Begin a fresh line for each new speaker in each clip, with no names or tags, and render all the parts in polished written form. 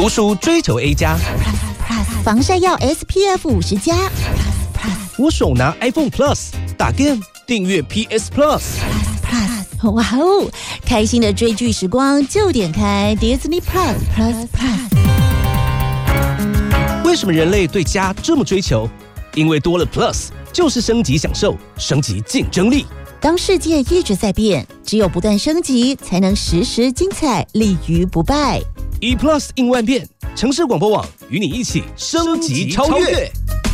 读书追求 A+，
防晒要 SPF 50+，
我手拿 iPhone Plus， 打 game 订阅 PS Plus。
哇哦！开心的追剧时光就点开 Disney Plus。
为什么人类对家这么追求？因为多了 Plus， 就是升级享受，升级竞争力。
当世界一直在变，只有不断升级，才能时时精彩，立于不败。
E Plus 应万变，城市广播网与你一起升级超越。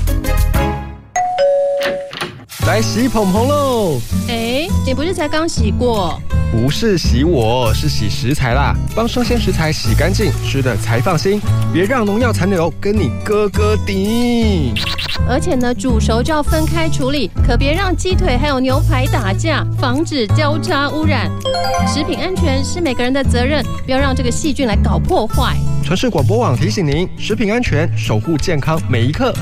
来洗蓬蓬喽！
你不是才刚洗过？
不是洗我，是洗食材啦，帮生鲜食材洗干净，吃的才放心。别让农药残留跟你哥哥顶。
而且呢，煮熟就要分开处理，可别让鸡腿还有牛排打架，防止交叉污染。食品安全是每个人的责任，不要让这个细菌来搞破坏。
城市广播网提醒您：食品安全，守护健康每一刻。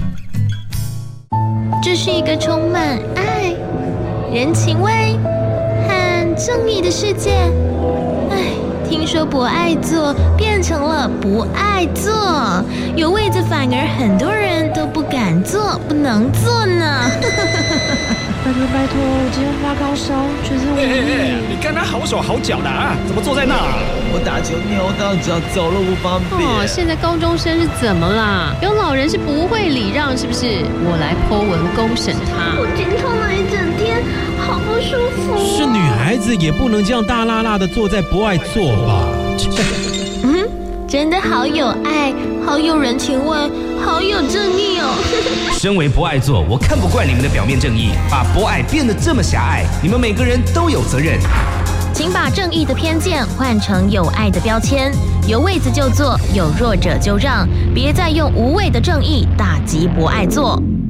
这是一个充满爱、人情味和正义的世界。听说博爱座变成了不爱坐，有位子反而很多人都不敢坐，不能坐呢。
拜托，我今天发高烧，觉得我……
你看他好手好脚的啊，怎么坐在那？
我打球扭到脚，走路不方便。
现在高中生是怎么啦？有老人是不会礼让，是不是？我来po文公审他。
我经痛了一整天，好不舒服。
是女孩子也不能这样大剌剌的坐在博爱座吧？
真的好有爱，好有人情味，好有正义哦。
身为博爱座，我看不惯你们的表面正义，把博爱变得这么狭隘，你们每个人都有责任。
请把正义的偏见换成有爱的标签，有位子就坐，有弱者就让，别再用无谓的正义打击博爱座。